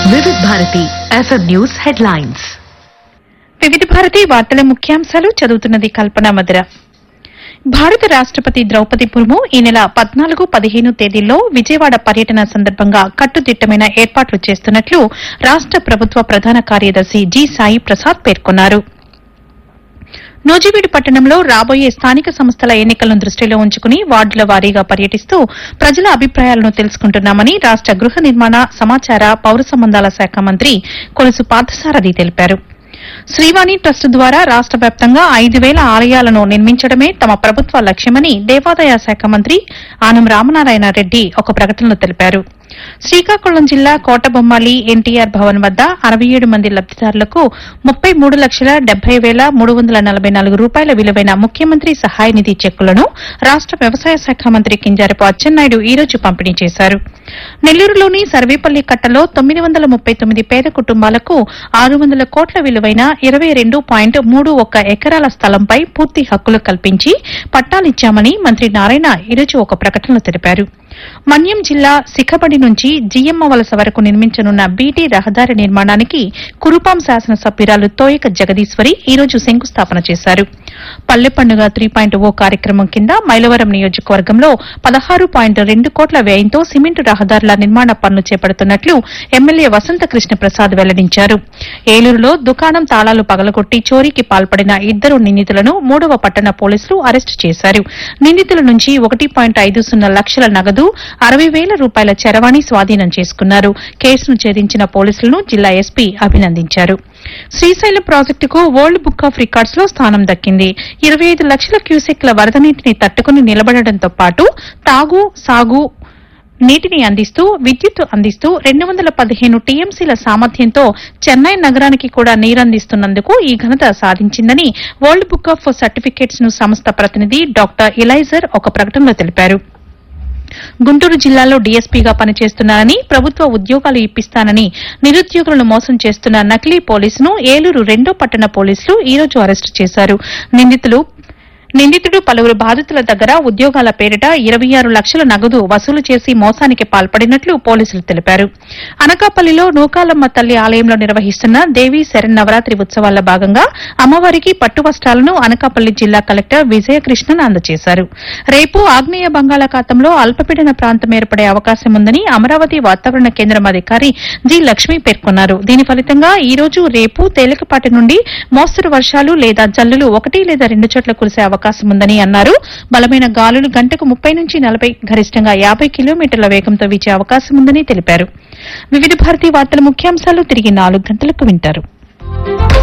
వివిధ Bharati FM news headlines. వివిధ భారతి వార్తల ముఖ్యాంశాలు చదువుతున్నది కల్పన మధుర. భారత రాష్టపతి ద్రౌపది ముర్ము ఈ నెల 14, 15 తేదీల్లో విజయవాడ పర్యటన సందర్భంగా కట్టుదిట్టమైన ఏర్పాట్లు చేస్తున్నట్లు రాష్ట ప్రభుత్వ ప్రధాన కార్యదర్శి జి సాయి ప్రసాద్ పేర్కొన్నారు. నూజివీడు పట్టణంలో రాబోయే స్థానిక సంస్థల ఎన్నికలను దృష్టిలో ఉంచుకుని వార్డుల వారీగా పర్యటిస్తూ ప్రజల అభిప్రాయాలను తెలుసుకుంటున్నామని రాష్ట గృహ నిర్మాణ, సమాచార, పౌర సంబంధాల శాఖ మంత్రి కొలుసు పార్థసారథి తెలిపారు. శ్రీవాణి ట్రస్ట్ ద్వారా రాష్ట వ్యాప్తంగా 5,000 ఆలయాలను నిర్మించడమే తమ ప్రభుత్వ లక్ష్యమని దేవాదాయ శాఖ మంత్రి ఆనం రామనారాయణ రెడ్డి ఒక ప్రకటనలో తెలిపారు. శ్రీకాకుళం జిల్లా కోటబొమ్మాళి ఎన్టీఆర్ భవన్ వద్ద 67 మంది లబ్దిదారులకు 33,70,344 రూపాయల విలువైన ముఖ్యమంత్రి సహాయ నిధి చెక్కులను రాష్ట వ్యవసాయ శాఖ మంత్రి కింజారపు అచ్చెన్నాయుడు ఈ రోజు పంపిణీ చేశారు. నెల్లూరులోని సర్వేపల్లి కట్టలో 939 పేద కుటుంబాలకు 600 కోట్ల విలువైన 22.31 ఎకరాల స్థలంపై పూర్తి హక్కులు కల్పించి పట్టాలిచ్చామని మంత్రి నారాయణ ఈ రోజు ఒక ప్రకటనలో తెలిపారు. మన్యం జిల్లా సిఖబడి నుంచి జియమ్మ వలస వరకు నిర్మించనున్న బీటీ రహదారి నిర్మాణానికి కురుపాం శాసనసభ్యురాలు తోయక జగదీశ్వరి ఈ రోజు శంకుస్థాపన చేశారు. పల్లె పండుగ 3.0 కార్యక్రమం కింద మైలవరం నియోజకవర్గంలో 16.2 కోట్ల వ్యయంతో సిమెంటు రహదారుల నిర్మాణ పనులు చేపడుతున్నట్లు ఎమ్మెల్యే వసంత కృష్ణ ప్రసాద్ వెల్లడించారు. ఏలూరులో దుకాణం తాళాలు పగలగొట్టి చోరీకి పాల్పడిన 2 నిందితులను 3వ పట్టణ పోలీసులు అరెస్టు చేశారు. నిందితుల నుంచి 1.50 లక్షల నగదు, 60,000 రూపాయల చరవాణి స్వాధీనం చేసుకున్నారు. కేసును ఛేదించిన పోలీసులను జిల్లా ఎస్పీ అభినందించారు. శ్రీశైలం ప్రాజెక్టుకు వరల్డ్ బుక్ ఆఫ్ రికార్డ్స్ లో స్థానం దక్కింది. 25 లక్షల క్యూసెక్ల వరద నీటిని తట్టుకుని నిలబడడంతో పాటు తాగు, సాగు నీటిని అందిస్తూ, విద్యుత్ అందిస్తూ 215 టీఎంసీల సామర్థ్యంతో చెన్నై నగరానికి కూడా నీరందిస్తున్నందుకు ఈ ఘనత సాధించిందని వరల్డ్ బుక్ ఆఫ్ సర్టిఫికేట్స్ ను సంస్థ ప్రతినిధి డాక్టర్ ఎలైజర్ ఒక ప్రకటనలో తెలిపారు. గుంటూరు జిల్లాలో డీఎస్పీగా పనిచేస్తున్నానని, ప్రభుత్వ ఉద్యోగాలు ఇప్పిస్తానని నిరుద్యోగులను మోసం చేస్తున్న నకిలీ పోలీసును ఏలూరు 2వ పట్టణ పోలీసులు ఈ రోజు అరెస్టు చేశారు. నిందితుడు పలువురు బాధితుల దగ్గర ఉద్యోగాల పేరిట 26 లక్షల నగదు వసూలు చేసి మోసానికి పాల్పడినట్లు పోలీసులు తెలిపారు. అనకాపల్లిలో నూకాలమ్మ తల్లి ఆలయంలో నిర్వహిస్తున్న దేవీ శరన్నవరాత్రి ఉత్సవాల్లో భాగంగా అమ్మవారికి పట్టు వస్త్రాలను అనకాపల్లి జిల్లా కలెక్టర్ విజయకృష్ణన్ అందజేశారు. రేపు ఆగ్నేయ బంగాళాఖాతంలో అల్పపీడన ప్రాంతం ఏర్పడే అవకాశం ఉందని అమరావతి వాతావరణ కేంద్రం అధికారి జి లక్ష్మి పేర్కొన్నారు. దీని ఫలితంగా ఈ రోజు, రేపు తేలికపాటి నుండి మోస్తరు వర్షాలు లేదా జల్లులు 1 లేదా 2 చోట్ల కురిసే అవకాశం ఉందని అన్నారు. బలమైన గాలులు గంటకు 30 నుంచి 40, గరిష్టంగా 50 కిలోమీటర్ల వేగంతో వీచే అవకాశం ఉందని తెలిపారు. వివిధ భారతీ వార్తల ముఖ్యాంశాలు తిరిగి 4 గంటలకు వింటారు.